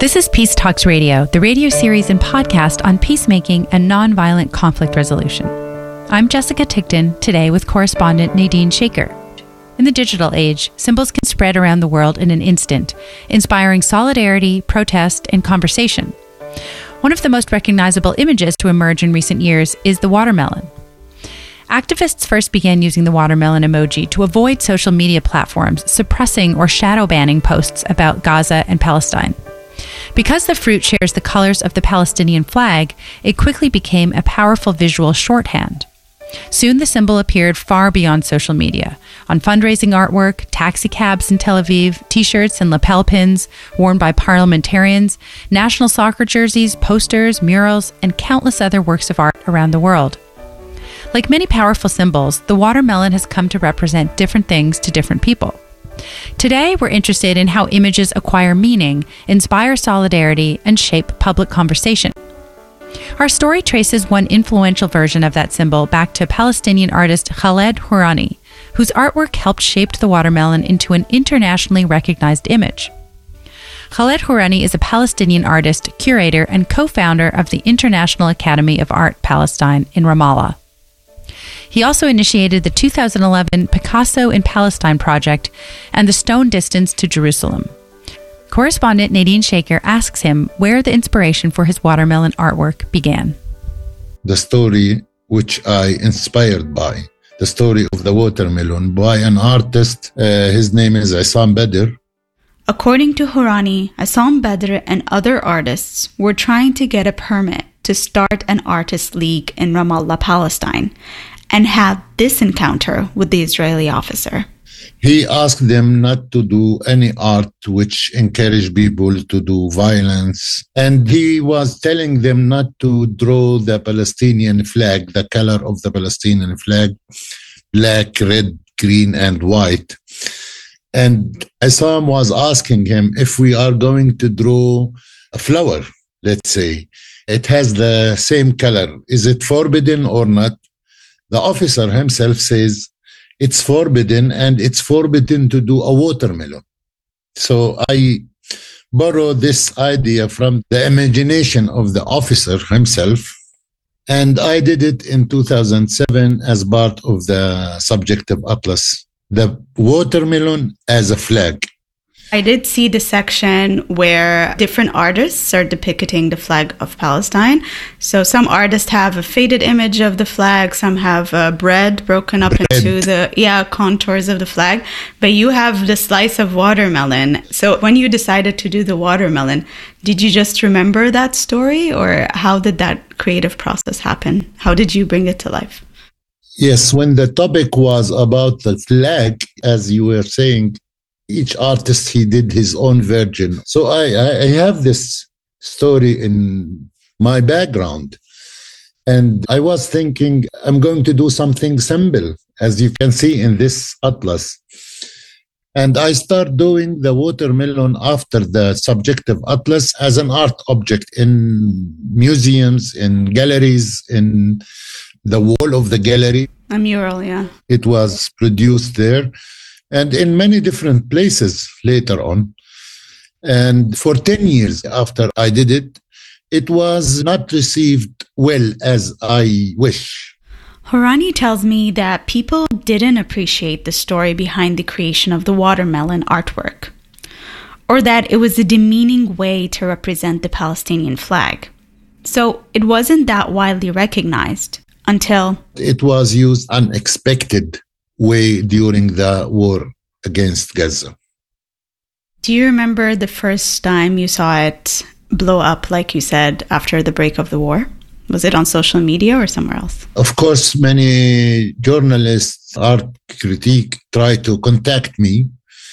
This is Peace Talks Radio, the radio series and podcast on peacemaking and nonviolent conflict resolution. I'm Jessica Tigton, today with correspondent Nadine Shaker. In the digital age, symbols can spread around the world in an instant, inspiring solidarity, protest, and conversation. One of the most recognizable images to emerge in recent years is the watermelon. Activists first began using the watermelon emoji to avoid social media platforms suppressing or shadow banning posts about Gaza and Palestine. Because the fruit shares the colors of the Palestinian flag, it quickly became a powerful visual shorthand. Soon the symbol appeared far beyond social media, on fundraising artwork, taxi cabs in Tel Aviv, t-shirts and lapel pins worn by parliamentarians, national soccer jerseys, posters, murals, and countless other works of art around the world. Like many powerful symbols, the watermelon has come to represent different things to different people. Today, we're interested in how images acquire meaning, inspire solidarity, and shape public conversation. Our story traces one influential version of that symbol back to Palestinian artist Khaled Hourani, whose artwork helped shape the watermelon into an internationally recognized image. Khaled Hourani is a Palestinian artist, curator, and co-founder of the International Academy of Art Palestine in Ramallah. He also initiated the 2011 Picasso in Palestine project and the Stone Distance to Jerusalem. Correspondent Nadine Shaker asks him where the inspiration for his watermelon artwork began. The story which I inspired by, the story of the watermelon by an artist, his name is Issam Badr. According to Hourani, Issam Badr and other artists were trying to get a permit to start an artist league in Ramallah, Palestine, and had this encounter with the Israeli officer. He asked them not to do any art which encouraged people to do violence. And he was telling them not to draw the Palestinian flag, the color of the Palestinian flag, black, red, green, and white. And Issam was asking him, if we are going to draw a flower, let's say, it has the same color, is it forbidden or not? The officer himself says, it's forbidden, and it's forbidden to do a watermelon. So I borrow this idea from the imagination of the officer himself, and I did it in 2007 as part of the Subjective Atlas, the watermelon as a flag. I did see the section where different artists are depicting the flag of Palestine. So some artists have a faded image of the flag, some have bread broken up into the contours of the flag, but you have the slice of watermelon. So when you decided to do the watermelon, did you just remember that story, or how did that creative process happen? How did you bring it to life? Yes, when the topic was about the flag, as you were saying, each artist, he did his own version. So I have this story in my background. And I was thinking, I'm going to do something simple, as you can see in this atlas. And I start doing the watermelon after the Subjective Atlas as an art object in museums, in galleries, in the wall of the gallery. A mural, yeah. It was produced there. And in many different places later on. And for 10 years after I did it, it was not received well as I wish. Hourani tells me that people didn't appreciate the story behind the creation of the watermelon artwork, or that it was a demeaning way to represent the Palestinian flag. So it wasn't that widely recognized until it was used unexpected way during the war against Gaza. Do you remember the first time you saw it blow up, like you said, after the break of the war? Was it on social media or somewhere else? Of course, many journalists, art critique, try to contact me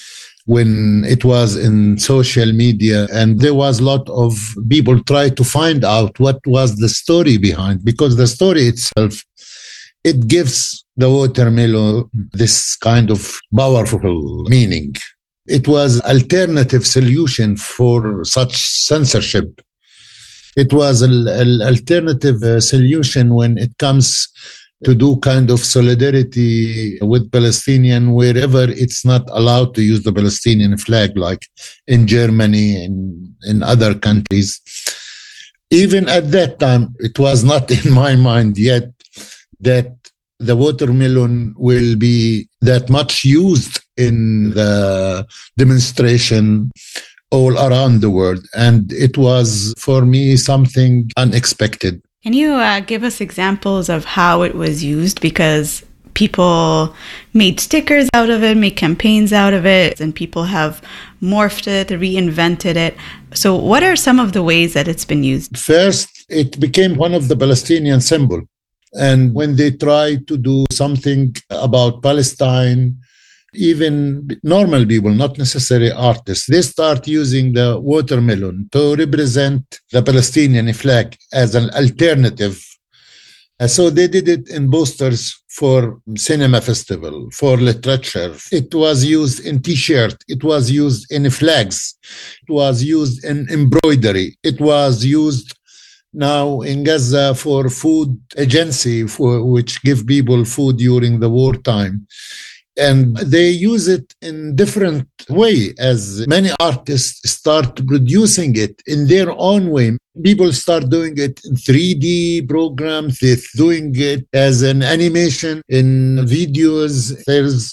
when it was in social media, and there was a lot of people try to find out what was the story behind, because the story itself, it gives the watermelon this kind of powerful meaning. It was alternative solution for such censorship. It was an alternative solution when it comes to do kind of solidarity with Palestinian wherever it's not allowed to use the Palestinian flag, like in Germany, in in other countries. Even at that time, it was not in my mind yet that the watermelon will be that much used in the demonstration all around the world. And it was, for me, something unexpected. Can you give us examples of how it was used? Because people made stickers out of it, made campaigns out of it, and people have morphed it, reinvented it. So what are some of the ways that it's been used? First, it became one of the Palestinian symbols. And when they try to do something about Palestine, even normal people, not necessarily artists, they start using the watermelon to represent the Palestinian flag as an alternative. So they did it in posters for cinema festival, for literature. It was used in T-shirt. It was used in flags. It was used in embroidery. It was used now in Gaza for food agency, which give people food during the wartime. And they use it in different way as many artists start producing it in their own way. People start doing it in 3D programs. They're doing it as an animation in videos. There's,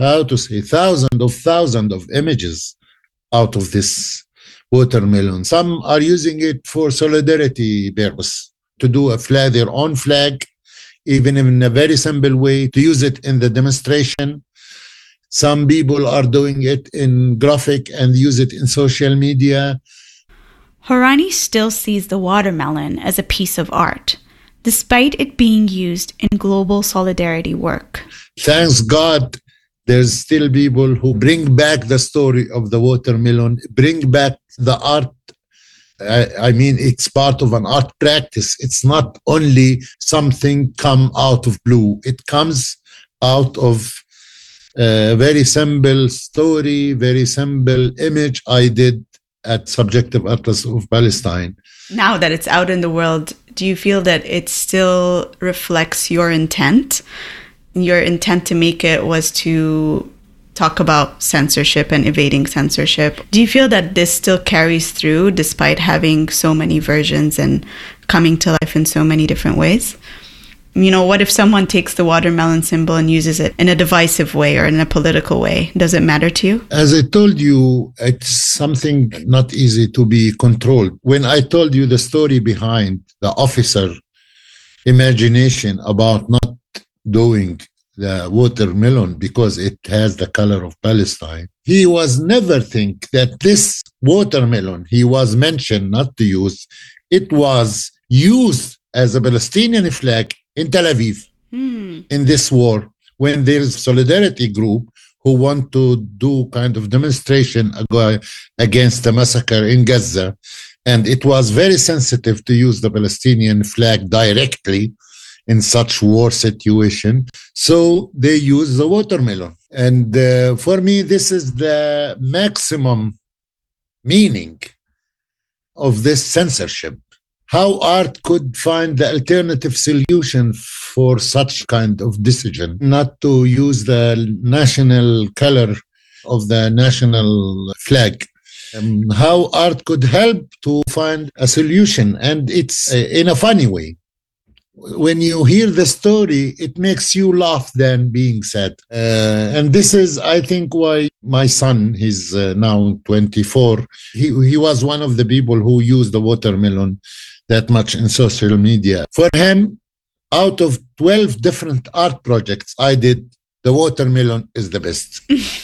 thousands of images out of this watermelon. Some are using it for solidarity purpose, to do a flag, their own flag, even in a very simple way, to use it in the demonstration. Some people are doing it in graphic and use it in social media. Hourani still sees the watermelon as a piece of art, despite it being used in global solidarity work. Thanks God, there's still people who bring back the story of the watermelon, bring back the art. I mean, it's part of an art practice. It's not only something come out of blue. It comes out of a very simple story, very simple image I did at Subjective Atlas of Palestine. Now that it's out in the world, do you feel that it still reflects your intent? Your intent to make it was to talk about censorship and evading censorship. Do you feel that this still carries through despite having so many versions and coming to life in so many different ways? You know, what if someone takes the watermelon symbol and uses it in a divisive way or in a political way? Does it matter to you? As I told you, it's something not easy to be controlled. When I told you the story behind the officer imagination about not doing the watermelon because it has the color of Palestine, he was never think that this watermelon he was mentioned not to use, it was used as a Palestinian flag in Tel Aviv in this war, when there's a solidarity group who want to do kind of demonstration against the massacre in Gaza. And it was very sensitive to use the Palestinian flag directly in such war situation. So they use the watermelon. And for me, this is the maximum meaning of this censorship. How art could find the alternative solution for such kind of decision, not to use the national color of the national flag. How art could help to find a solution, and it's in a funny way. When you hear the story, it makes you laugh than being sad. And this is, I think, why my son, he's now 24, he was one of the people who used the watermelon that much in social media. For him, out of 12 different art projects I did, the watermelon is the best.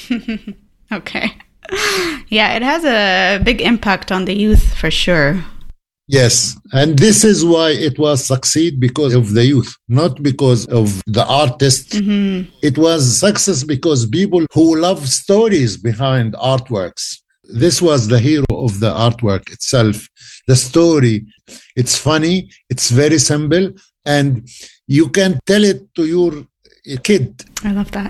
Okay. Yeah, it has a big impact on the youth for sure. Yes, and this is why it was succeed, because of the youth, not because of the artist. Mm-hmm. It was success because people who love stories behind artworks. This was the hero of the artwork itself. The story, it's funny, it's very simple, and you can tell it to your kid. I love that.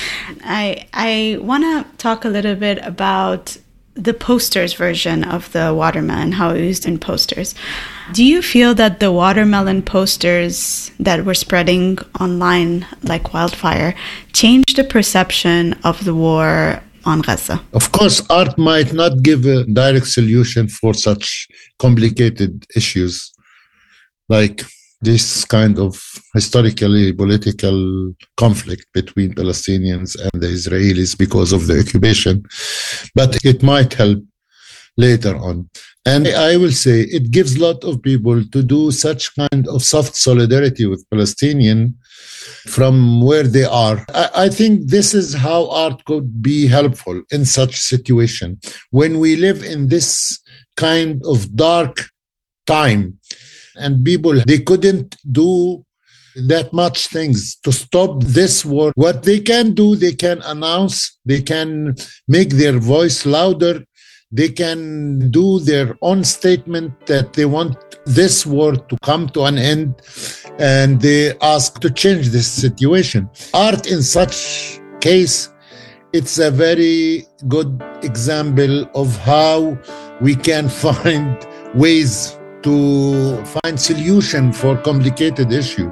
I want to talk a little bit about the posters version of the watermelon, how it was used in posters. Do you feel that the watermelon posters that were spreading online like wildfire changed the perception of the war on Gaza? Of course, art might not give a direct solution for such complicated issues like this kind of historically political conflict between Palestinians and the Israelis because of the occupation, but it might help later on. And I will say it gives a lot of people to do such kind of soft solidarity with Palestinian from where they are. I think this is how art could be helpful in such situation. When we live in this kind of dark time and people, they couldn't do that much things to stop this war. What they can do, they can announce, they can make their voice louder, they can do their own statement that they want this war to come to an end, and they ask to change this situation. Art in such case, it's a very good example of how we can find ways to find solution for complicated issue.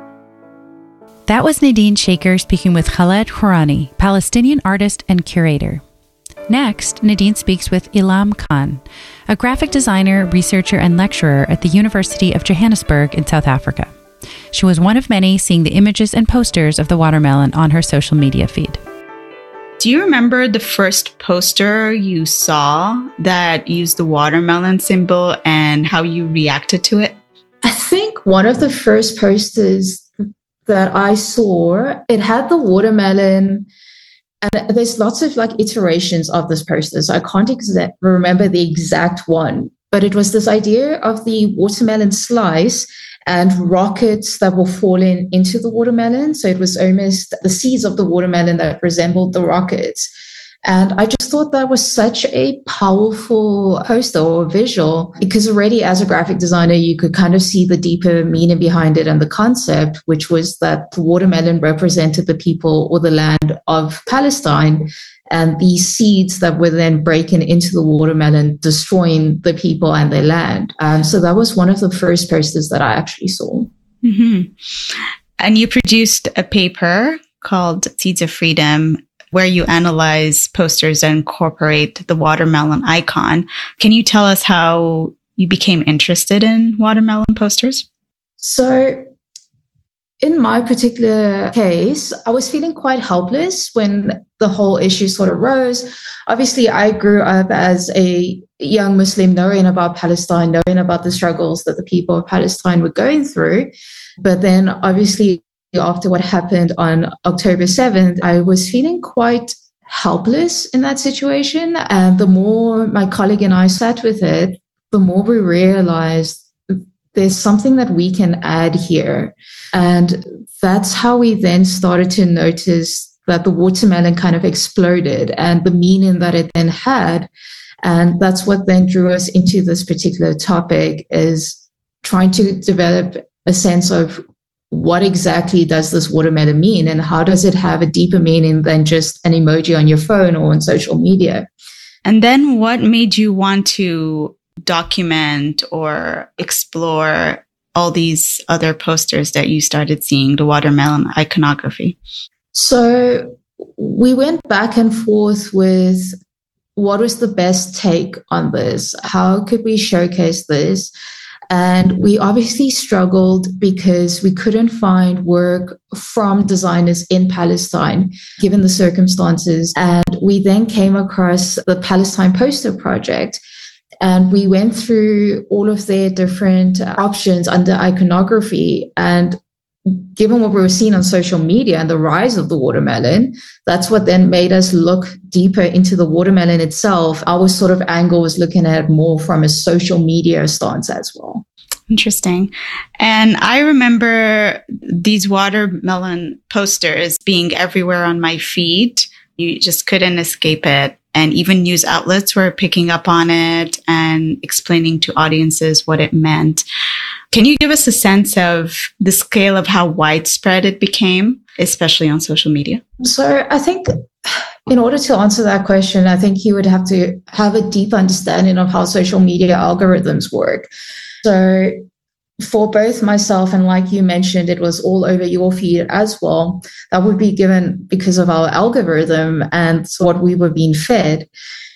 That was Nadine Shaker speaking with Khaled Hourani, Palestinian artist and curator. Next, Nadine speaks with Ilham Khan, a graphic designer, researcher, and lecturer at the University of Johannesburg in South Africa. She was one of many seeing the images and posters of the watermelon on her social media feed. Do you remember the first poster you saw that used the watermelon symbol and how you reacted to it? I think one of the first posters that I saw, it had the watermelon, and there's lots of iterations of this poster, so I can't remember the exact one, but it was this idea of the watermelon slice and rockets that were falling into the watermelon. So it was almost the seeds of the watermelon that resembled the rockets. And I just thought that was such a powerful poster or visual, because already as a graphic designer, you could kind of see the deeper meaning behind it and the concept, which was that the watermelon represented the people or the land of Palestine, and these seeds that were then breaking into the watermelon, destroying the people and their land. So that was one of the first posters that I actually saw. Mm-hmm. And you produced a paper called Seeds of Freedom, where you analyze posters and incorporate the watermelon icon. Can you tell us how you became interested in watermelon posters? So in my particular case, I was feeling quite helpless when the whole issue sort of rose. Obviously, I grew up as a young Muslim knowing about Palestine, knowing about the struggles that the people of Palestine were going through. But then obviously, after what happened on October 7th, I was feeling quite helpless in that situation. And the more my colleague and I sat with it, the more we realized there's something that we can add here. And that's how we then started to notice that the watermelon kind of exploded and the meaning that it then had. And that's what then drew us into this particular topic, is trying to develop a sense of what exactly does this watermelon mean, and how does it have a deeper meaning than just an emoji on your phone or on social media. And then what made you want to document or explore all these other posters that you started seeing, the watermelon iconography? So we went back and forth with what was the best take on this? How could we showcase this? And we obviously struggled because we couldn't find work from designers in Palestine, given the circumstances. And we then came across the Palestine Poster Project. And we went through all of their different options under iconography. And given what we were seeing on social media and the rise of the watermelon, that's what then made us look deeper into the watermelon itself. Our sort of angle was looking at it more from a social media stance as well. Interesting. And I remember these watermelon posters being everywhere on my feed. You just couldn't escape it. And even news outlets were picking up on it and explaining to audiences what it meant. Can you give us a sense of the scale of how widespread it became, especially on social media? So I think in order to answer that question, I think you would have to have a deep understanding of how social media algorithms work. So for both myself and, like you mentioned, it was all over your feed as well. That would be given because of our algorithm and what we were being fed.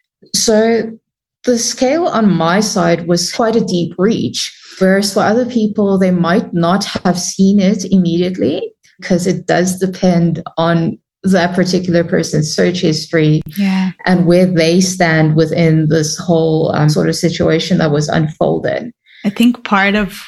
So the scale on my side was quite a deep reach, whereas for other people, they might not have seen it immediately because it does depend on that particular person's search history and where they stand within this whole sort of situation that was unfolded. I think part of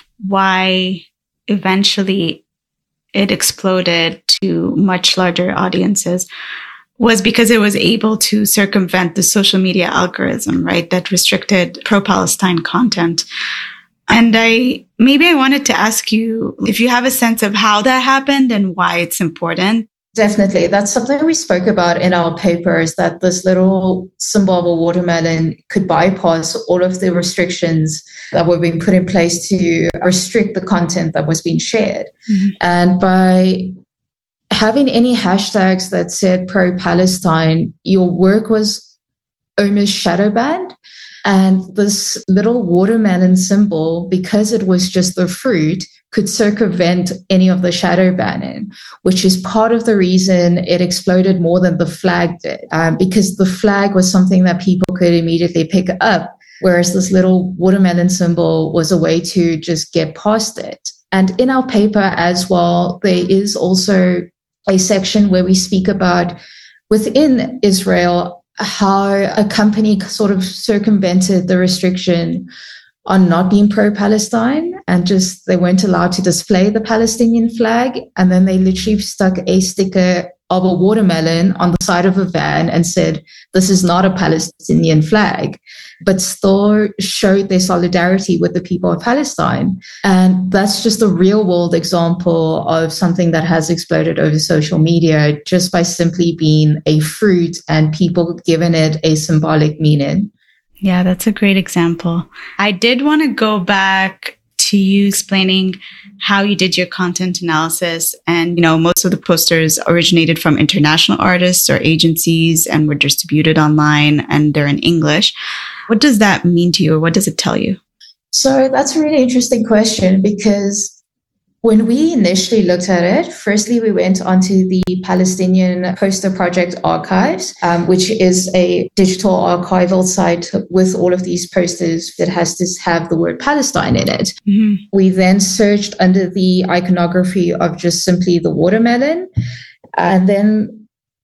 why eventually it exploded to much larger audiences was because it was able to circumvent the social media algorithm, right, that restricted pro-Palestine content. And I wanted to ask you if you have a sense of how that happened and why it's important. Definitely. That's something we spoke about in our paper, is that this little symbol of a watermelon could bypass all of the restrictions that were being put in place to restrict the content that was being shared. Mm-hmm. And by having any hashtags that said pro-Palestine, your work was almost shadow banned. And this little watermelon symbol, because it was just the fruit, could circumvent any of the shadow banning, which is part of the reason it exploded more than the flag did, because the flag was something that people could immediately pick up, whereas this little watermelon symbol was a way to just get past it. And in our paper as well, there is also a section where we speak about within Israel how a company sort of circumvented the restriction on not being pro-Palestine, and just they weren't allowed to display the Palestinian flag. And then they literally stuck a sticker of a watermelon on the side of a van and said, this is not a Palestinian flag, but still showed their solidarity with the people of Palestine. And that's just a real world example of something that has exploded over social media just by simply being a fruit and people giving it a symbolic meaning. Yeah, that's a great example. I did want to go back to you explaining how you did your content analysis. And, most of the posters originated from international artists or agencies and were distributed online, and they're in English. What does that mean to you, or what does it tell you? So that's a really interesting question, because when we initially looked at it, firstly, we went onto the Palestinian Poster Project Archives, which is a digital archival site with all of these posters that has to have the word Palestine in it. Mm-hmm. We then searched under the iconography of just simply the watermelon. And then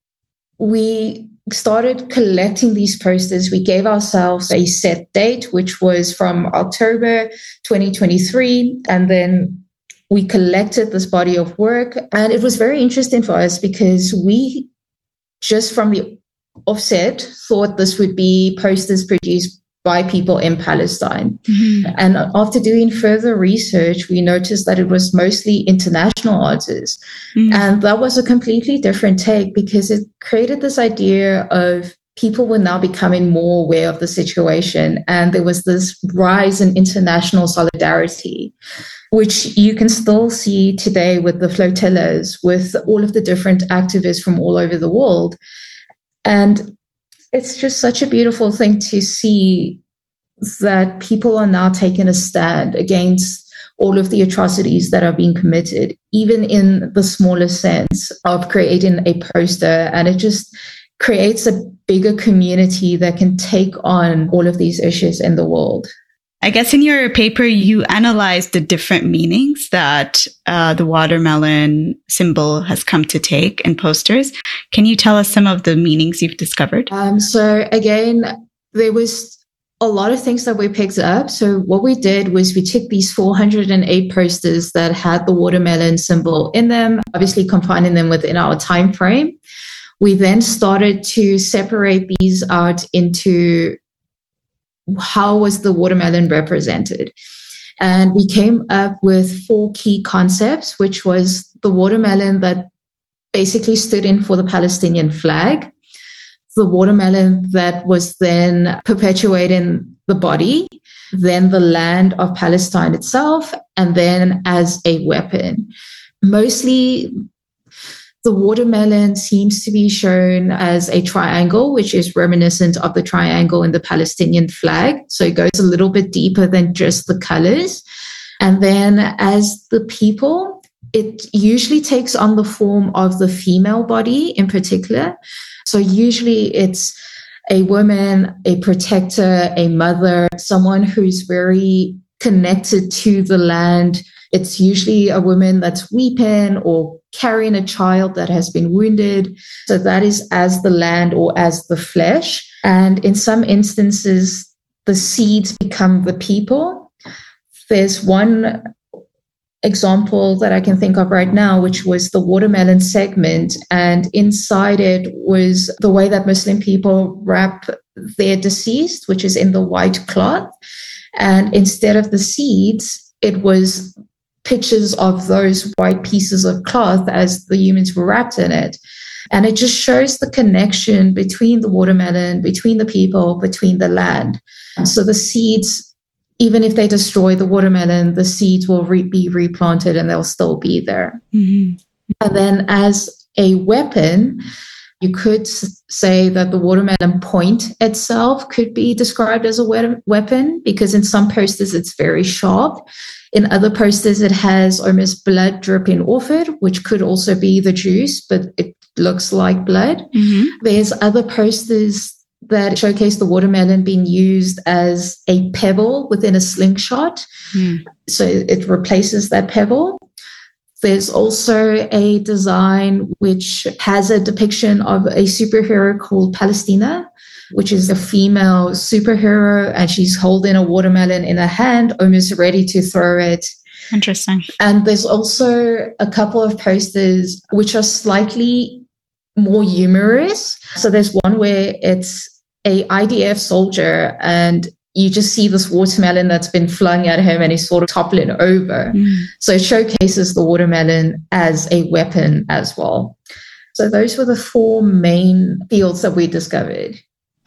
we started collecting these posters. We gave ourselves a set date, which was from October 2023. And then we collected this body of work, and it was very interesting for us because we just from the offset thought this would be posters produced by people in Palestine. Mm-hmm. And after doing further research, we noticed that it was mostly international artists. Mm-hmm. And that was a completely different take, because it created this idea of people were now becoming more aware of the situation. And there was this rise in international solidarity, which you can still see today with the flotillas, with all of the different activists from all over the world. And it's just such a beautiful thing to see that people are now taking a stand against all of the atrocities that are being committed, even in the smallest sense of creating a poster. And it just creates a bigger community that can take on all of these issues in the world. I guess in your paper, you analyzed the different meanings that the watermelon symbol has come to take in posters. Can you tell us some of the meanings you've discovered? So again, there was a lot of things that we picked up. So what we did was we took these 408 posters that had the watermelon symbol in them, obviously confining them within our time frame. We then started to separate these out into how was the watermelon represented. And we came up with 4 key concepts, which was the watermelon that basically stood in for the Palestinian flag, the watermelon that was then perpetuating the body, then the land of Palestine itself, and then as a weapon. Mostly, the watermelon seems to be shown as a triangle, which is reminiscent of the triangle in the Palestinian flag. So it goes a little bit deeper than just the colors. And then as the people, it usually takes on the form of the female body in particular. So usually it's a woman, a protector, a mother, someone who's very connected to the land. It's usually a woman that's weeping or carrying a child that has been wounded. So that is as the land or as the flesh. And in some instances, the seeds become the people. There's one example that I can think of right now, which was the watermelon segment. And inside it was the way that Muslim people wrap their deceased, which is in the white cloth. And instead of the seeds, it was pictures of those white pieces of cloth as the humans were wrapped in it. And it just shows the connection between the watermelon, between the people, between the land. So the seeds, even if they destroy the watermelon, the seeds will be replanted and they'll still be there. Mm-hmm. And then as a weapon, you could say that the watermelon point itself could be described as a weapon, because in some posters it's very sharp. In other posters it has almost blood dripping off it, which could also be the juice, but it looks like blood. Mm-hmm. There's other posters that showcase the watermelon being used as a pebble within a slingshot. So it replaces that pebble. There's also a design which has a depiction of a superhero called Palestina, which is a female superhero, and she's holding a watermelon in her hand, almost ready to throw it. Interesting. And there's also a couple of posters which are slightly more humorous. So there's one where it's a IDF soldier and you just see this watermelon that's been flung at him and he's sort of toppling over. So it showcases the watermelon as a weapon as well. So those were the four main fields that we discovered.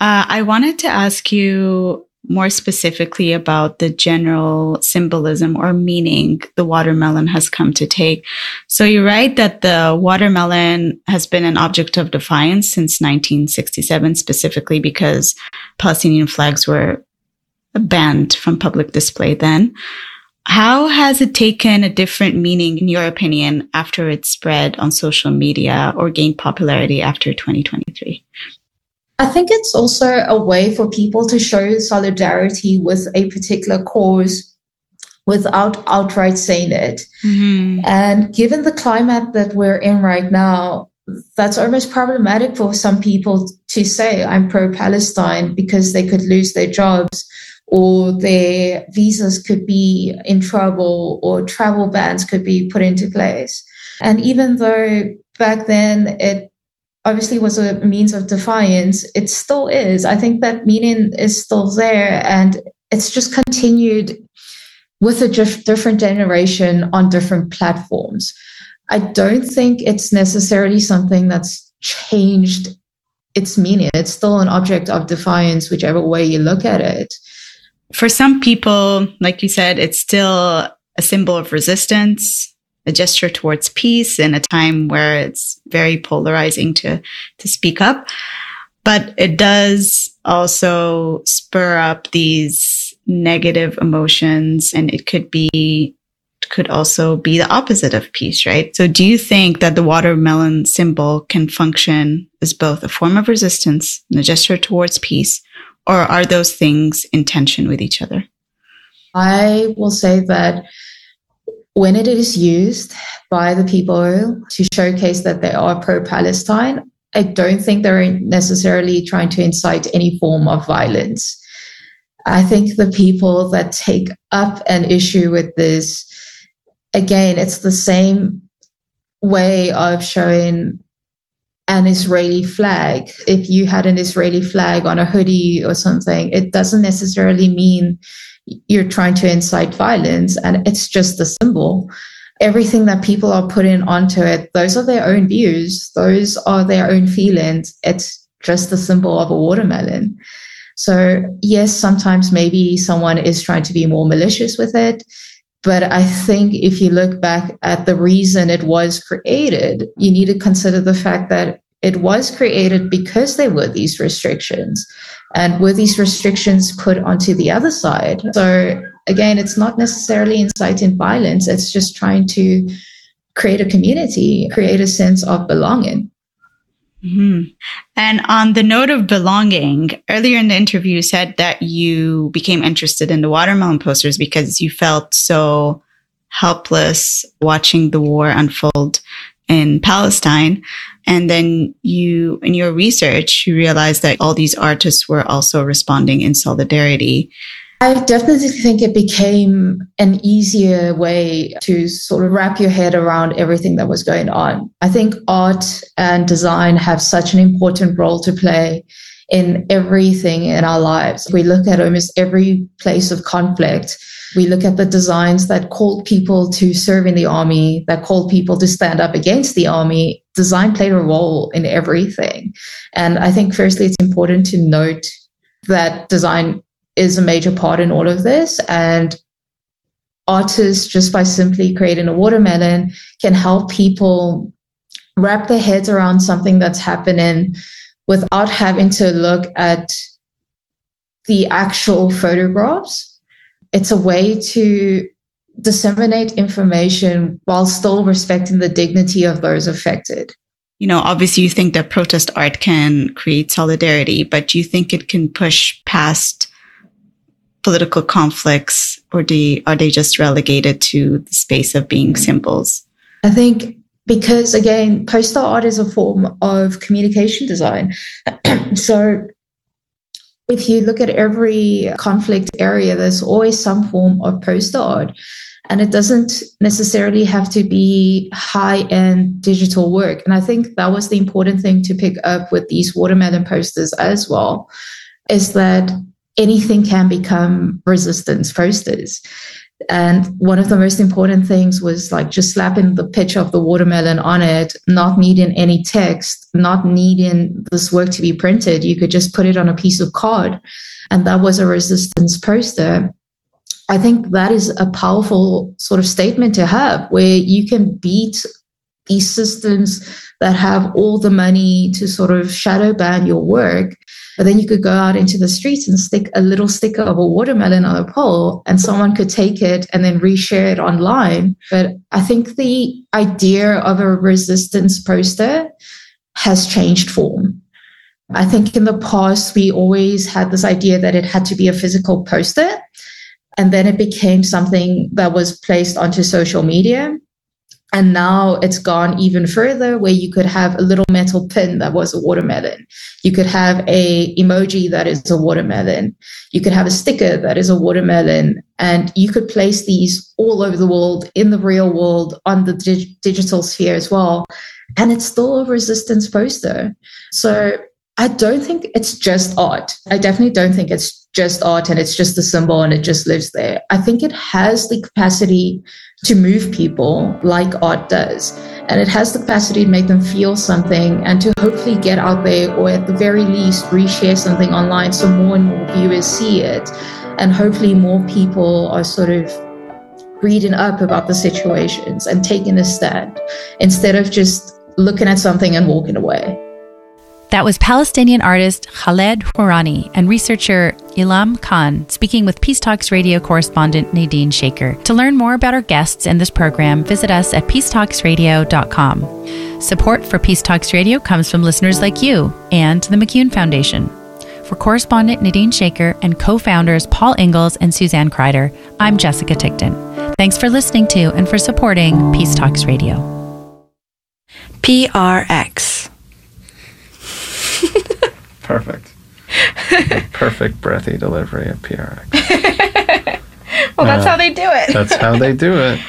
I wanted to ask you more specifically about the general symbolism or meaning the watermelon has come to take. So you write that the watermelon has been an object of defiance since 1967, specifically because Palestinian flags were banned from public display then. How has it taken a different meaning, in your opinion, after it spread on social media or gained popularity after 2023? I think it's also a way for people to show solidarity with a particular cause without outright saying it. Mm-hmm. And given the climate that we're in right now, that's almost problematic for some people to say, I'm pro-Palestine, because they could lose their jobs, or their visas could be in trouble, or travel bans could be put into place. And even though back then it obviously was a means of defiance, it still is. I think that meaning is still there, and it's just continued with a different generation on different platforms. I don't think it's necessarily something that's changed its meaning. It's still an object of defiance, whichever way you look at it. For some people, like you said, it's still a symbol of resistance, a gesture towards peace in a time where it's very polarizing to speak up. But it does also spur up these negative emotions, and it could also be the opposite of peace, right? So do you think that the watermelon symbol can function as both a form of resistance and a gesture towards peace, or are those things in tension with each other? I will say that when it is used by the people to showcase that they are pro-Palestine, I don't think they're necessarily trying to incite any form of violence. I think the people that take up an issue with this, again, it's the same way of showing an Israeli flag. If you had an Israeli flag on a hoodie or something, it doesn't necessarily mean you're trying to incite violence, and it's just a symbol. Everything that people are putting onto it, those are their own views, those are their own feelings. It's just a symbol of a watermelon. So yes, sometimes maybe someone is trying to be more malicious with it, but I think if you look back at the reason it was created, you need to consider the fact that it was created because there were these restrictions, and were these restrictions put onto the other side. So again, it's not necessarily inciting violence. It's just trying to create a community, create a sense of belonging. Mm-hmm. And on the note of belonging, earlier in the interview, you said that you became interested in the watermelon posters because you felt so helpless watching the war unfold in Palestine. And then you, in your research, you realized that all these artists were also responding in solidarity. I definitely think it became an easier way to sort of wrap your head around everything that was going on. I think art and design have such an important role to play in everything in our lives. We look at almost every place of conflict. We look at the designs that called people to serve in the army, that called people to stand up against the army. Design played a role in everything. And I think firstly, it's important to note that design is a major part in all of this. And artists, just by simply creating a watermelon, can help people wrap their heads around something that's happening without having to look at the actual photographs. It's a way to disseminate information while still respecting the dignity of those affected. You know, obviously you think that protest art can create solidarity, but do you think it can push past political conflicts, or are they just relegated to the space of being symbols? I think because, again, poster art is a form of communication design. So if you look at every conflict area, there's always some form of poster art. And it doesn't necessarily have to be high-end digital work. And I think that was the important thing to pick up with these watermelon posters as well, is that anything can become resistance posters. And one of the most important things was like just slapping the picture of the watermelon on it, not needing any text, not needing this work to be printed. You could just put it on a piece of card, and that was a resistance poster. I think that is a powerful sort of statement to have, where you can beat these systems that have all the money to sort of shadow ban your work. But then you could go out into the streets and stick a little sticker of a watermelon on a pole, and someone could take it and then reshare it online. But I think the idea of a resistance poster has changed form. I think in the past, we always had this idea that it had to be a physical poster, and then it became something that was placed onto social media. And now it's gone even further, where you could have a little metal pin that was a watermelon. You could have a emoji that is a watermelon. You could have a sticker that is a watermelon. And you could place these all over the world, in the real world, on the digital sphere as well. And it's still a resistance poster. So I don't think it's just art. I definitely don't think it's just art and it's just a symbol and it just lives there. I think it has the capacity to move people like art does. And it has the capacity to make them feel something and to hopefully get out there, or at the very least reshare something online so more and more viewers see it. And hopefully more people are sort of reading up about the situations and taking a stand instead of just looking at something and walking away. That was Palestinian artist Khaled Hourani and researcher Ilham Khan speaking with Peace Talks radio correspondent Nadine Shaker. To learn more about our guests in this program, visit us at peacetalksradio.com. Support for Peace Talks Radio comes from listeners like you and the McCune Foundation. For correspondent Nadine Shaker and co-founders Paul Ingalls and Suzanne Kreider, I'm Jessica Tickton. Thanks for listening to and for supporting Peace Talks Radio. PRX. Perfect. Perfect breathy delivery of PRX. Well, that's how they do it. That's how they do it.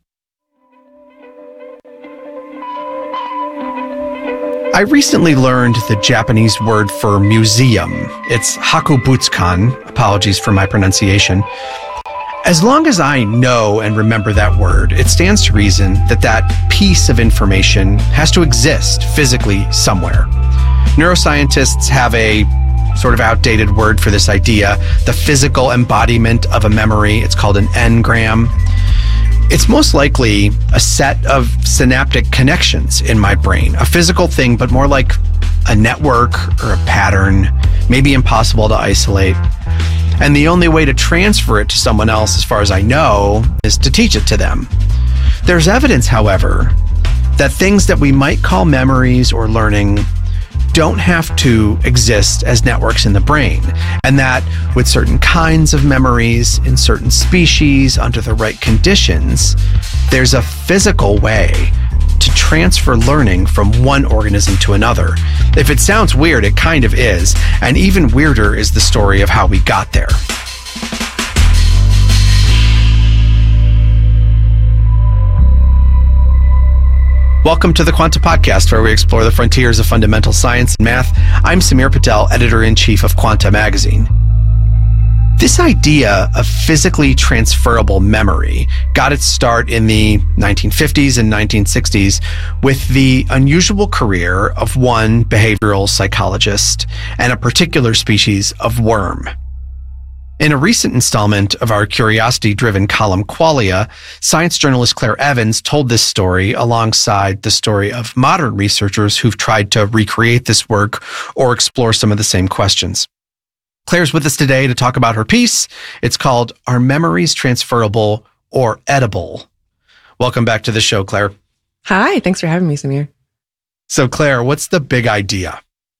I recently learned the Japanese word for museum. It's hakobutsukan. Apologies for my pronunciation. As long as I know and remember that word, it stands to reason that that piece of information has to exist physically somewhere. Neuroscientists have a sort of outdated word for this idea, the physical embodiment of a memory. It's called an engram. It's most likely a set of synaptic connections in my brain, a physical thing, but more like a network or a pattern, maybe impossible to isolate. And the only way to transfer it to someone else, as far as I know, is to teach it to them. There's evidence, however, that things that we might call memories or learning don't have to exist as networks in the brain, and that with certain kinds of memories in certain species under the right conditions, there's a physical way to transfer learning from one organism to another. If it sounds weird, it kind of is, and even weirder is the story of how we got there. Welcome to the Quanta Podcast, where we explore the frontiers of fundamental science and math. I'm Samir Patel, editor-in-chief of Quanta Magazine. This idea of physically transferable memory got its start in the 1950s and 1960s with the unusual career of one behavioral psychologist and a particular species of worm. In a recent installment of our curiosity-driven column Qualia, science journalist Claire Evans told this story alongside the story of modern researchers who've tried to recreate this work or explore some of the same questions. Claire's with us today to talk about her piece. It's called Are Memories Transferable or Edible? Welcome back to the show, Claire. Hi, thanks for having me, Samir. So Claire, what's the big idea?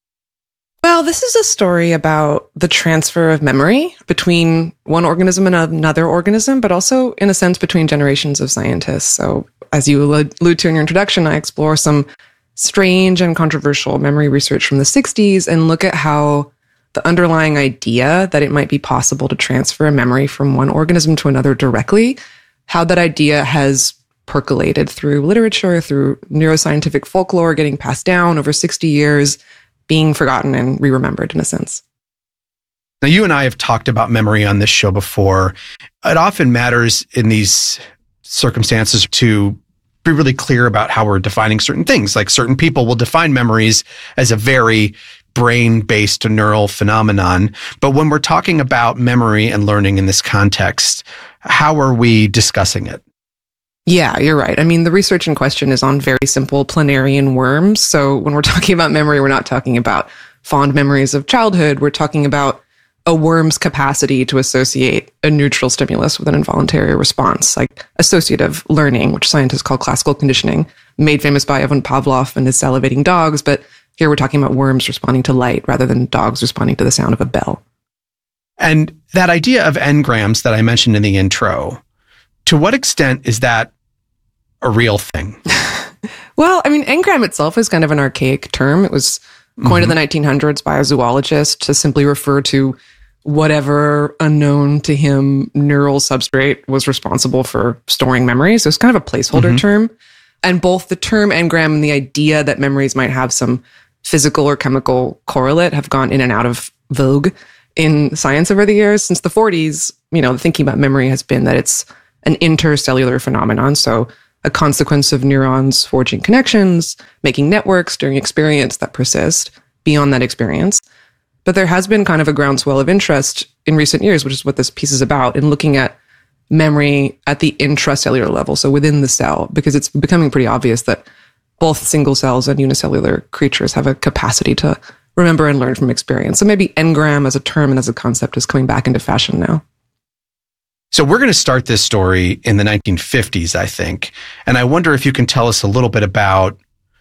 Well, this is a story about the transfer of memory between one organism and another organism, but also, in a sense, between generations of scientists. So, as you allude to in your introduction, I explore some strange and controversial memory research from the 60s and look at how the underlying idea that it might be possible to transfer a memory from one organism to another directly, how that idea has percolated through literature, through neuroscientific folklore, getting passed down over 60 years, being forgotten and re-remembered in a sense. Now, you and I have talked about memory on this show before. It often matters in these circumstances to be really clear about how we're defining certain things. Like certain people will define memories as a very brain-based neural phenomenon. But when we're talking about memory and learning in this context, how are we discussing it? Yeah, you're right. I mean, the research in question is on very simple planarian worms. So when we're talking about memory, we're not talking about fond memories of childhood. We're talking about a worm's capacity to associate a neutral stimulus with an involuntary response, like associative learning, which scientists call classical conditioning, made famous by Ivan Pavlov and his salivating dogs. But here we're talking about worms responding to light rather than dogs responding to the sound of a bell. And that idea of engrams that I mentioned in the intro, to what extent is that a real thing? Well, I mean, engram itself is kind of an archaic term. It was coined in the 1900s by a zoologist to simply refer to whatever unknown to him neural substrate was responsible for storing memories. So it's kind of a placeholder term. And both the term engram and the idea that memories might have some physical or chemical correlate have gone in and out of vogue in science over the years. Since the 40s, you know, thinking about memory has been that it's an intercellular phenomenon. So a consequence of neurons forging connections, making networks during experience that persist beyond that experience. But there has been kind of a groundswell of interest in recent years, which is what this piece is about, in looking at memory at the intracellular level, so within the cell, because it's becoming pretty obvious that both single cells and unicellular creatures have a capacity to remember and learn from experience. So maybe engram as a term and as a concept is coming back into fashion now. So we're going to start this story in the 1950s, I think. And I wonder if you can tell us a little bit about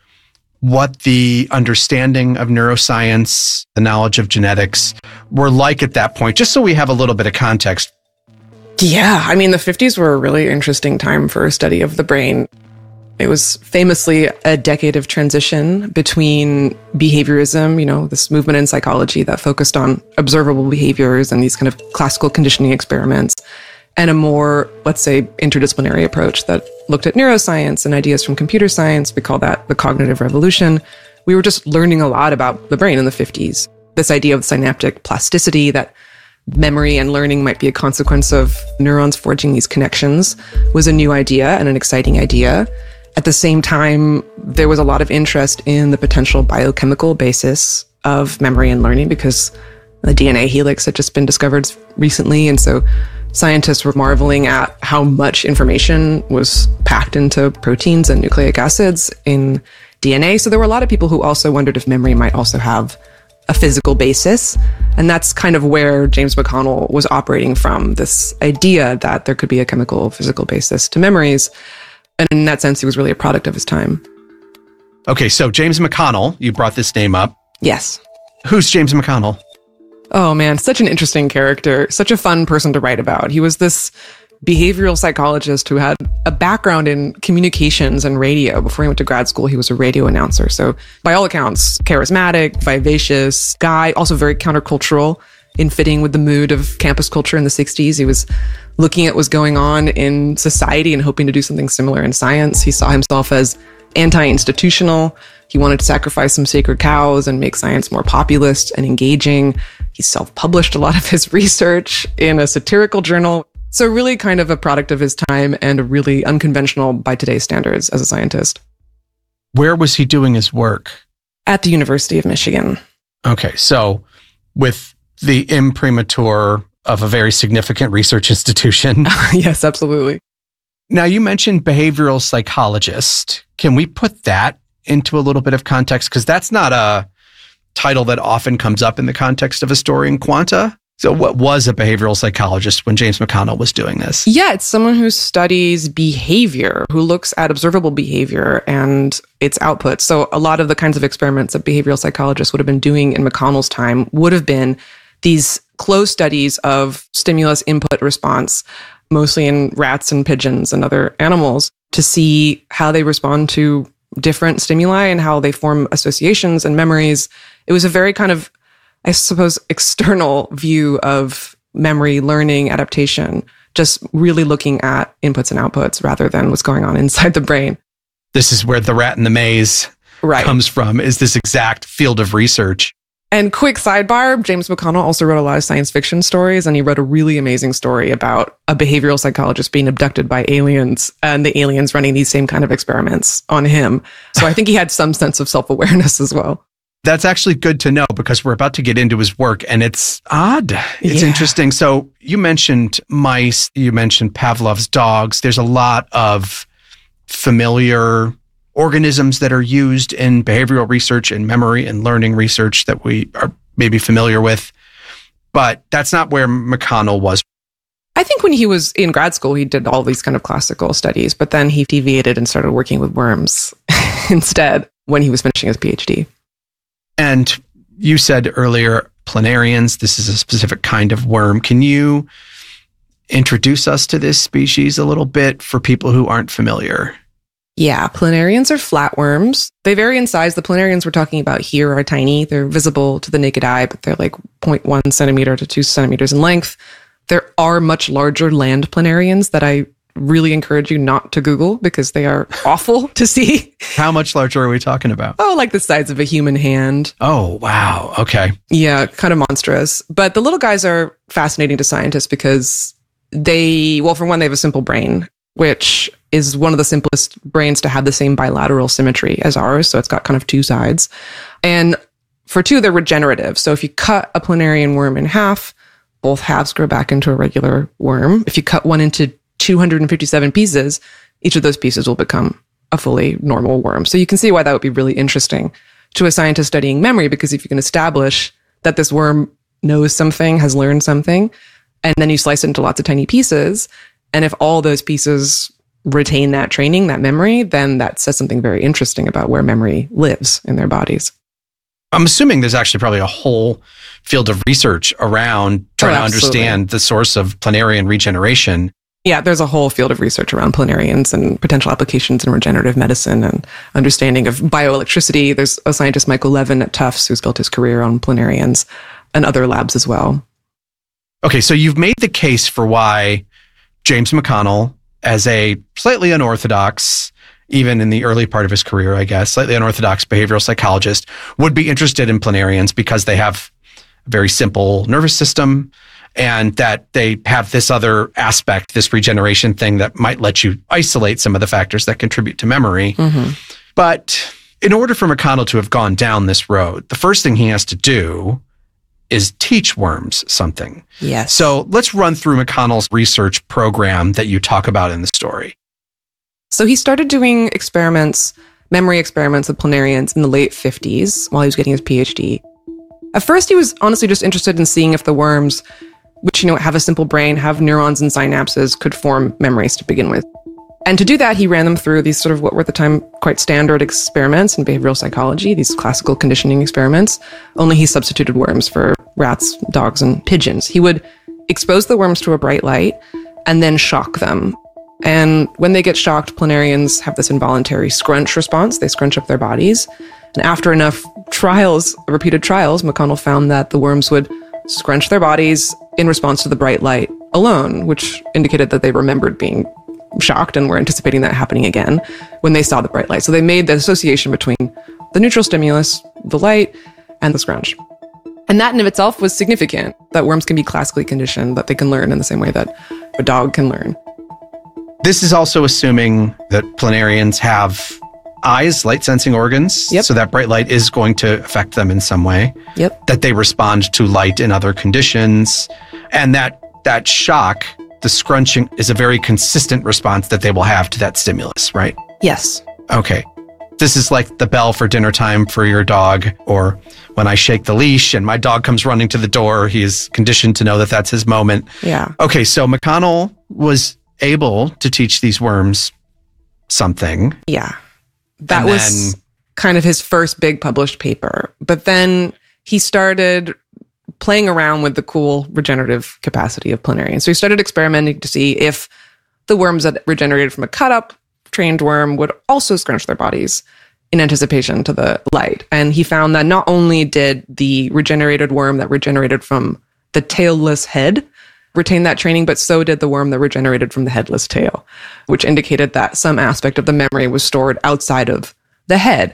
what the understanding of neuroscience, the knowledge of genetics were like at that point, just so we have a little bit of context. Yeah, I mean, the 50s were a really interesting time for a study of the brain. It was famously a decade of transition between behaviorism, you know, this movement in psychology that focused on observable behaviors and these kind of classical conditioning experiments, and a more, let's say, interdisciplinary approach that looked at neuroscience and ideas from computer science. We call that the cognitive revolution. We were just learning a lot about the brain in the 50s. This idea of synaptic plasticity, that memory and learning might be a consequence of neurons forging these connections, was a new idea and an exciting idea. At the same time, there was a lot of interest in the potential biochemical basis of memory and learning because the DNA helix had just been discovered recently. And so scientists were marveling at how much information was packed into proteins and nucleic acids in DNA. So there were a lot of people who also wondered if memory might also have a physical basis. And that's kind of where James McConnell was operating from, this idea that there could be a chemical, physical basis to memories. And in that sense, he was really a product of his time. Okay, so James McConnell, you brought this name up. Yes. Who's James McConnell? Oh man, such an interesting character, such a fun person to write about. He was this behavioral psychologist who had a background in communications and radio. Before he went to grad school, he was a radio announcer. So by all accounts, charismatic, vivacious guy, also very countercultural in fitting with the mood of campus culture in the 60s. He was looking at what's going on in society and hoping to do something similar in science. He saw himself as anti-institutional. He wanted to sacrifice some sacred cows and make science more populist and engaging. He self-published a lot of his research in a satirical journal. So really kind of a product of his time and really unconventional by today's standards as a scientist. Where was he doing his work? At the University of Michigan. Okay, so with the imprimatur of a very significant research institution. Yes, absolutely. Now, you mentioned behavioral psychologist. Can we put that into a little bit of context? Because that's not a title that often comes up in the context of a story in Quanta. So what was a behavioral psychologist when James McConnell was doing this? Yeah, it's someone who studies behavior, who looks at observable behavior and its outputs. So a lot of the kinds of experiments that behavioral psychologists would have been doing in McConnell's time would have been these close studies of stimulus input response, mostly in rats and pigeons and other animals, to see how they respond to different stimuli and how they form associations and memories. It was a very kind of, I suppose, external view of memory, learning, adaptation, just really looking at inputs and outputs rather than what's going on inside the brain. This is where the rat in the maze comes from, is this exact field of research. And quick sidebar, James McConnell also wrote a lot of science fiction stories, and he wrote a really amazing story about a behavioral psychologist being abducted by aliens and the aliens running these same kind of experiments on him. So I think he had some sense of self-awareness as well. That's actually good to know because we're about to get into his work and it's odd. It's interesting. So you mentioned mice, you mentioned Pavlov's dogs. There's a lot of familiar organisms that are used in behavioral research and memory and learning research that we are maybe familiar with. But that's not where McConnell was. I think when he was in grad school, he did all these kind of classical studies, but then he deviated and started working with worms instead when he was finishing his PhD. And you said earlier, planarians, this is a specific kind of worm. Can you introduce us to this species a little bit for people who aren't familiar? Yeah, planarians are flatworms. They vary in size. The planarians we're talking about here are tiny. They're visible to the naked eye, but they're like 0.1 centimeter to 2 centimeters in length. There are much larger land planarians that I really encourage you not to Google because they are awful to see. How much larger are we talking about? Oh, like the size of a human hand. Oh, wow. Okay. Yeah, kind of monstrous. But the little guys are fascinating to scientists because for one, they have a simple brain, which is one of the simplest brains to have the same bilateral symmetry as ours. So it's got kind of two sides. And for two, they're regenerative. So if you cut a planarian worm in half, both halves grow back into a regular worm. If you cut one into 257 pieces, each of those pieces will become a fully normal worm. So you can see why that would be really interesting to a scientist studying memory, because if you can establish that this worm knows something, has learned something, and then you slice it into lots of tiny pieces, and if all those pieces retain that training, that memory, then that says something very interesting about where memory lives in their bodies. I'm assuming there's actually probably a whole field of research around trying to understand the source of planarian regeneration. Yeah, there's a whole field of research around planarians and potential applications in regenerative medicine and understanding of bioelectricity. There's a scientist, Michael Levin at Tufts, who's built his career on planarians and other labs as well. Okay, so you've made the case for why James McConnell, as a slightly unorthodox, even in the early part of his career, I guess, slightly unorthodox behavioral psychologist, would be interested in planarians because they have a very simple nervous system, and that they have this other aspect, this regeneration thing that might let you isolate some of the factors that contribute to memory. Mm-hmm. But in order for McConnell to have gone down this road, the first thing he has to do is teach worms something. Yes. So let's run through McConnell's research program that you talk about in the story. So he started doing experiments, memory experiments with planarians in the late 50s while he was getting his PhD. At first, he was honestly just interested in seeing if the worms, which, have a simple brain, have neurons and synapses, could form memories to begin with. And to do that, he ran them through these sort of what were at the time quite standard experiments in behavioral psychology, these classical conditioning experiments, only he substituted worms for rats, dogs, and pigeons. He would expose the worms to a bright light and then shock them. And when they get shocked, planarians have this involuntary scrunch response. They scrunch up their bodies. And after enough repeated trials, McConnell found that the worms would scrunch their bodies in response to the bright light alone, which indicated that they remembered being shocked and were anticipating that happening again when they saw the bright light. So they made the association between the neutral stimulus, the light, and the scrunch. And that in of itself was significant, that worms can be classically conditioned, that they can learn in the same way that a dog can learn. This is also assuming that planarians have eyes, light-sensing organs, Yep. so that bright light is going to affect them in some way. Yep. That they respond to light in other conditions, and that shock, the scrunching, is a very consistent response that they will have to that stimulus, right? Yes. Okay. This is like the bell for dinner time for your dog, or when I shake the leash and my dog comes running to the door, he is conditioned to know that that's his moment. Yeah. Okay, so McConnell was able to teach these worms something. Yeah. That And was then- kind of his first big published paper. But then he started playing around with the cool regenerative capacity of planarians. So he started experimenting to see if the worms that regenerated from a cut-up trained worm would also scrunch their bodies in anticipation to the light. And he found that not only did the regenerated worm that regenerated from the tailless head retain that training, but so did the worm that regenerated from the headless tail, which indicated that some aspect of the memory was stored outside of the head.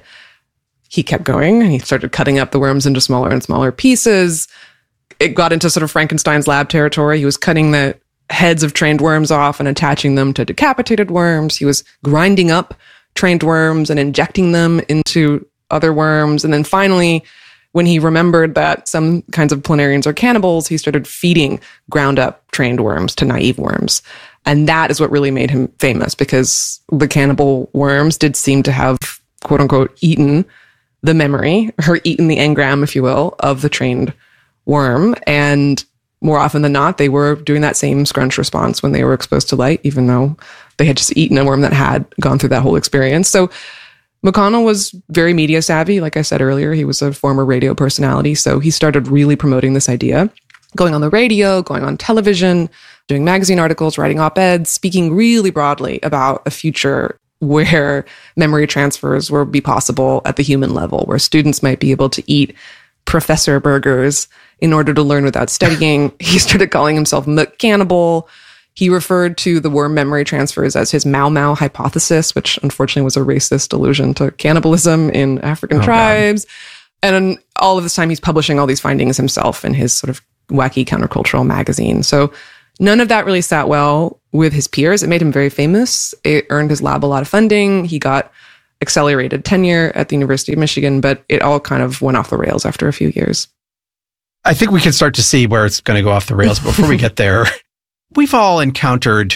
He kept going and he started cutting up the worms into smaller and smaller pieces. It got into sort of Frankenstein's lab territory. He was cutting the heads of trained worms off and attaching them to decapitated worms. He was grinding up trained worms and injecting them into other worms. And then finally, when he remembered that some kinds of planarians are cannibals, he started feeding ground up trained worms to naive worms. And that is what really made him famous, because the cannibal worms did seem to have, quote unquote, eaten the memory, or eaten the engram, if you will, of the trained worm. And more often than not, they were doing that same scrunch response when they were exposed to light, even though they had just eaten a worm that had gone through that whole experience. So McConnell was very media savvy. Like I said earlier, he was a former radio personality. So he started really promoting this idea, going on the radio, going on television, doing magazine articles, writing op-eds, speaking really broadly about a future where memory transfers will be possible at the human level, where students might be able to eat professor burgers in order to learn without studying. He started calling himself McCannibal. He referred to the worm memory transfers as his Mau Mau hypothesis, which unfortunately was a racist allusion to cannibalism in African tribes. God. And all of this time, he's publishing all these findings himself in his sort of wacky countercultural magazine. So none of that really sat well with his peers. It made him very famous. It earned his lab a lot of funding. He got accelerated tenure at the University of Michigan, but it all kind of went off the rails after a few years. I think we can start to see where it's going to go off the rails. Before we get there, we've all encountered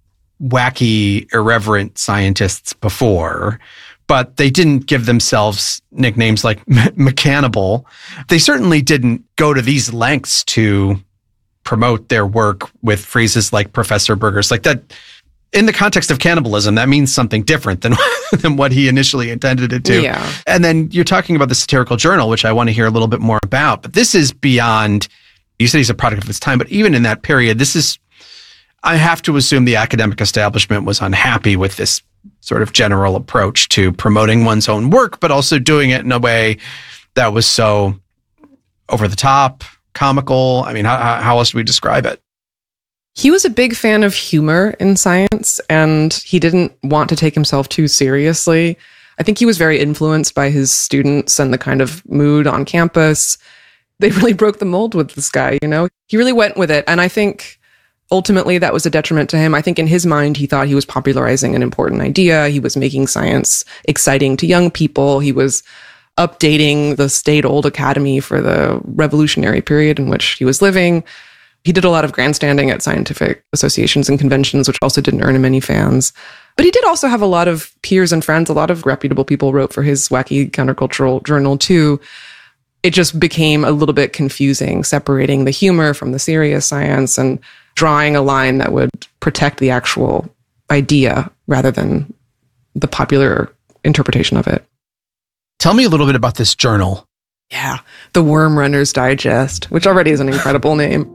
wacky, irreverent scientists before, but they didn't give themselves nicknames like McCannibal. They certainly didn't go to these lengths to promote their work with phrases like Professor Burgers. Like that, in the context of cannibalism, that means something different than what he initially intended it to. Yeah. And then you're talking about the satirical journal, which I want to hear a little bit more about. But this is beyond, you said he's a product of his time, but even in that period, this is, I have to assume the academic establishment was unhappy with this sort of general approach to promoting one's own work, but also doing it in a way that was so over the top, comical. I mean, how else do we describe it? He was a big fan of humor in science, and he didn't want to take himself too seriously. I think he was very influenced by his students and the kind of mood on campus. They really broke the mold with this guy, you know? He really went with it, and I think ultimately that was a detriment to him. I think in his mind, he thought he was popularizing an important idea. He was making science exciting to young people. He was updating the state-old academy for the revolutionary period in which he was living. He did a lot of grandstanding at scientific associations and conventions, which also didn't earn him any fans. But he did also have a lot of peers and friends. A lot of reputable people wrote for his wacky countercultural journal too. it just became a little bit confusing, separating the humor from the serious science and drawing a line that would protect the actual idea rather than the popular interpretation of it. Tell me a little bit about this journal. Yeah, the Worm Runner's Digest, which already is an incredible name.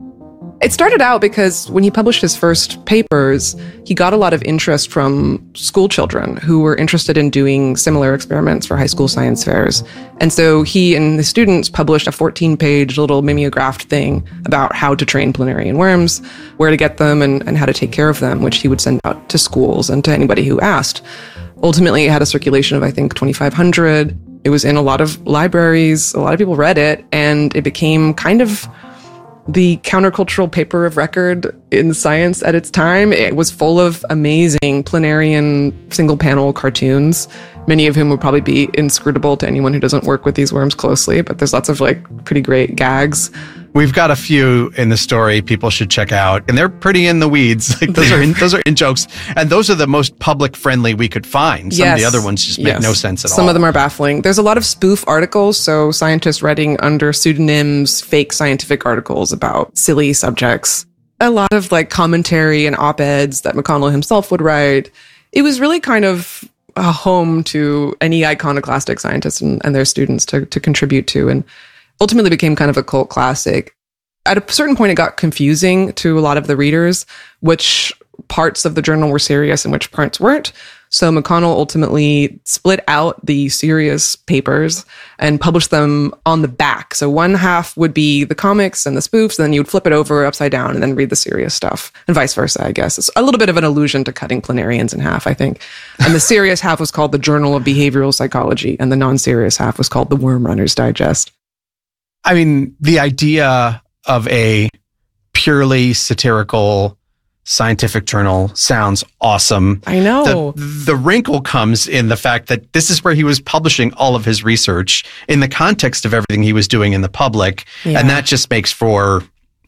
It started out because when he published his first papers, he got a lot of interest from school children who were interested in doing similar experiments for high school science fairs. And so he and the students published a 14-page little mimeographed thing about how to train planarian worms, where to get them, and how to take care of them, which he would send out to schools and to anybody who asked. Ultimately, it had a circulation of, I think, 2,500. It was in a lot of libraries. A lot of people read it, and it became kind of the countercultural paper of record in science at its time. It was full of amazing planarian single-panel cartoons, many of whom would probably be inscrutable to anyone who doesn't work with these worms closely, but there's lots of pretty great gags. We've got a few in the story people should check out, and they're pretty in the weeds. Those are in jokes, and those are the most public friendly we could find. Some of the other ones just make no sense at all. Some of them are baffling. There's a lot of spoof articles, so scientists writing under pseudonyms, fake scientific articles about silly subjects. A lot of commentary and op-eds that McConnell himself would write. It was really kind of a home to any iconoclastic scientists and their students to contribute to, and ultimately became kind of a cult classic. At a certain point, it got confusing to a lot of the readers, which parts of the journal were serious and which parts weren't. So McConnell ultimately split out the serious papers and published them on the back. So one half would be the comics and the spoofs, and then you would flip it over upside down and then read the serious stuff, and vice versa, I guess. It's a little bit of an allusion to cutting planarians in half, I think. And the serious half was called the Journal of Behavioral Psychology, and the non-serious half was called the Worm Runner's Digest. I mean, the idea of a purely satirical scientific journal sounds awesome. I know. The wrinkle comes in the fact that this is where he was publishing all of his research in the context of everything he was doing in the public. Yeah. And that just makes for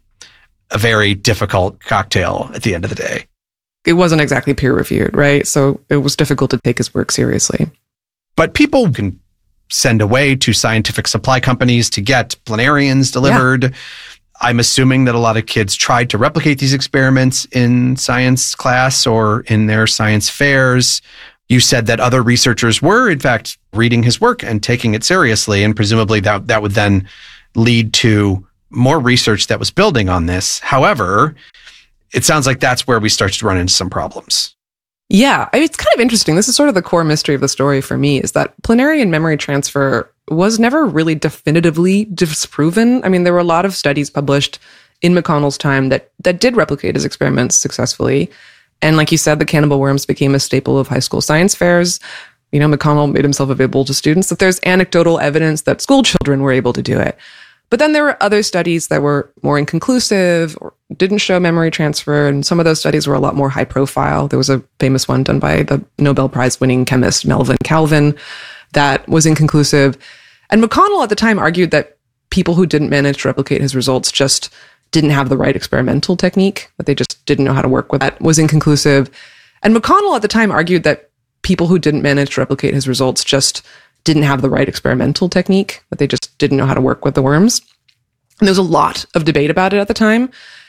a very difficult cocktail at the end of the day. It wasn't exactly peer-reviewed, right? So it was difficult to take his work seriously. But people can send away to scientific supply companies to get planarians delivered. Yeah. I'm assuming that a lot of kids tried to replicate these experiments in science class or in their science fairs. You said that other researchers were, in fact, reading his work and taking it seriously, and presumably that would then lead to more research that was building on this. However, it sounds like that's where we start to run into some problems. Yeah, it's kind of interesting. This is sort of the core mystery of the story for me, is that planarian memory transfer was never really definitively disproven. I mean, there were a lot of studies published in McConnell's time that did replicate his experiments successfully. And like you said, the cannibal worms became a staple of high school science fairs. You know, McConnell made himself available to students, that there's anecdotal evidence that school children were able to do it. But then there were other studies that were more inconclusive or didn't show memory transfer. And some of those studies were a lot more high profile. There was a famous one done by the Nobel Prize winning chemist Melvin Calvin that was inconclusive. And McConnell at the time argued that people who didn't manage to replicate his results just didn't have the right experimental technique, that they just didn't know how to work with that, was inconclusive. And McConnell at the time argued that people who didn't manage to replicate his results just didn't have the right experimental technique, that they just didn't know how to work with the worms. And there was a lot of debate about it at the time.